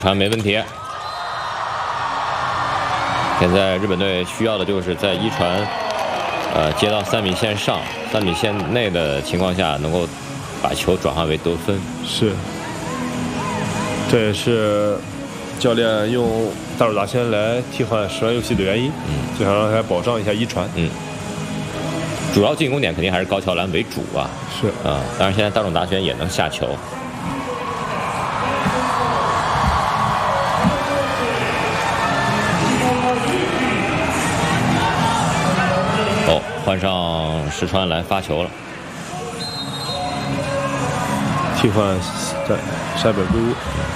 传没问题。现在日本队需要的就是在一传，接到3米线上、3米线内的情况下，能够把球转化为得分。 是，这也是教练用大冢达先来替换10人游戏的原因。就想让他保障一下一传。 主要进攻点肯定还是高桥蓝为主啊。 是当然现在大冢达宣也能下球。换上石川来发球了， 替换在山本圭吾。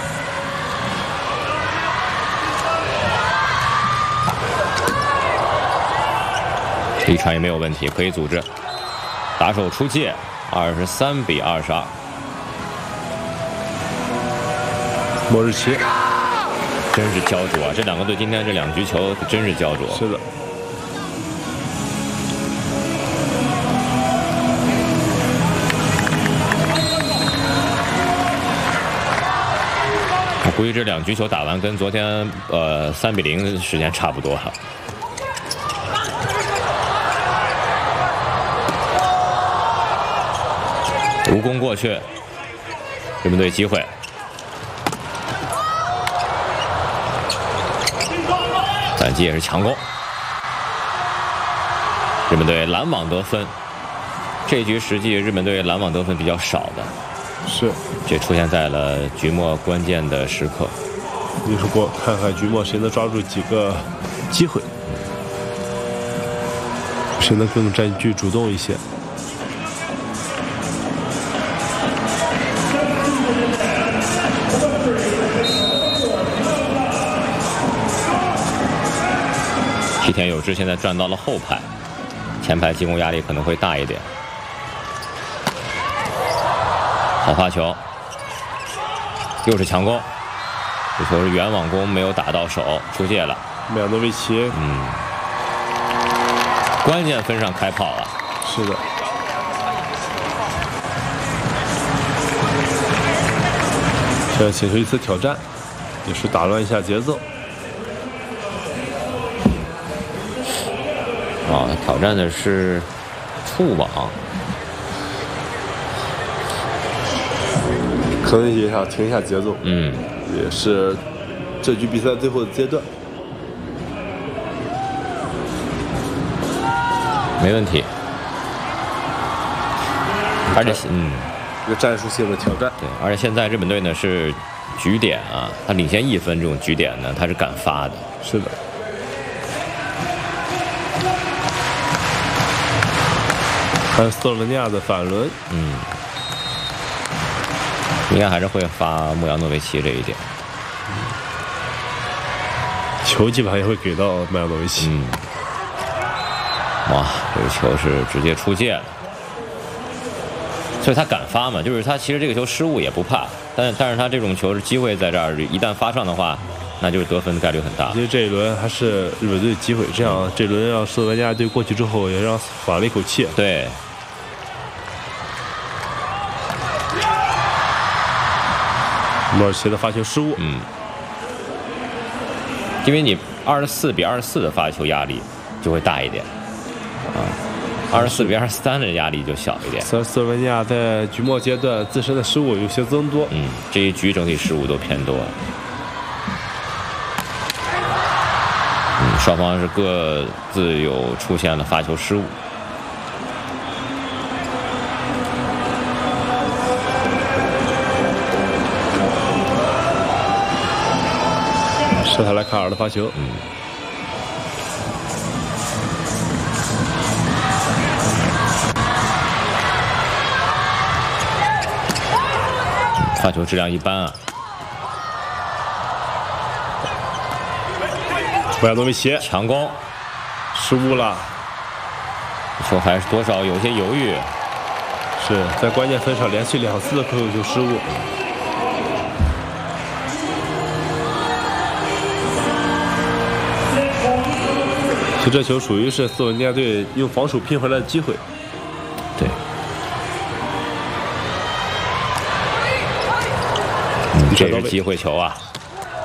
一传也没有问题，可以组织。打手出界，23比22。 末日期真是焦灼啊！这两个队今天这2局球真是焦灼。 是的。 估计这2局球打完，跟昨天3比0的时间差不多了。无功过去，日本队机会。反击也是强攻，日本队拦网得分。这一局实际日本队拦网得分比较少的。 是， 这出现在了局末关键的时刻。 你说看看局末谁能抓住几个机会，谁能更占据主动一些。 吉田有之现在转到了后排，前排进攻压力可能会大一点。好发球，又是强攻，这球是远网攻，没有打到手，出界了。 梅亚诺维奇， 关键分上开炮啊！ 是的。现在请求一次挑战，也是打乱一下节奏。 挑战的是触网。 可能也想停一下节奏，也是这局比赛最后的阶段， 没问题。而且一个战术性的挑战。 对，而且现在日本队呢是局点啊，他领先1分这种局点呢，他是敢发的。 是的。还有斯洛文尼亚的反轮， 应该还是会发穆扬诺维奇这一点。 球基本上也会给到穆扬诺维奇。 哇，这个球是直接出界了，所以他敢发嘛，就是他其实这个球失误也不怕，但是他这种球是机会在这儿，一旦发上的话，那就是得分的概率很大。 其实这一轮还是日本队的机会，这样这轮让斯洛文尼亚队过去之后，也让缓了一口气。 对。 莫尔奇的发球失误， 因为你24比24的发球压力就会大一点，24比23的压力就小一点。 斯洛文尼亚在局末阶段自身的失误有些增多， 这一局整体失误都偏多。双方是各自有出现了发球失误。 舍塔莱卡尔的发球， 发球质量一般啊。 穆亚诺维奇强攻， 失误了， 球还是多少有些犹豫， 是在关键分上连续2次的扣球失误。其实这球属于是斯洛文尼亚队用防守拼回来的机会。 对，这是机会球啊！